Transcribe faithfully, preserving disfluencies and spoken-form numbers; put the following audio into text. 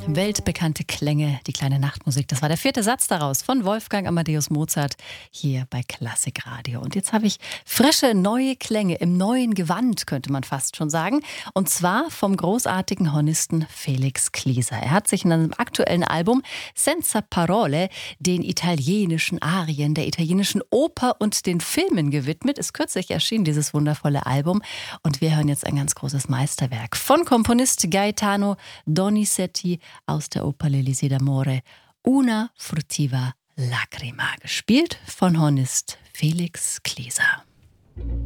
Weltbekannte Klänge, die kleine Nachtmusik. Das war der vierte Satz daraus von Wolfgang Amadeus Mozart hier bei Klassikradio. Und jetzt habe ich frische, neue Klänge im neuen Gewand, könnte man fast schon sagen. Und zwar vom großartigen Hornisten Felix Klieser. Er hat sich in einem aktuellen Album Senza Parole den italienischen Arien, der italienischen Oper und den Filmen gewidmet. Ist kürzlich erschienen, dieses wundervolle Album. Und wir hören jetzt ein ganz großes Meisterwerk von Komponist Gaetano Donizetti aus der Oper L'Elisir d'Amore, Una furtiva lacrima, gespielt von Hornist Felix Klieser.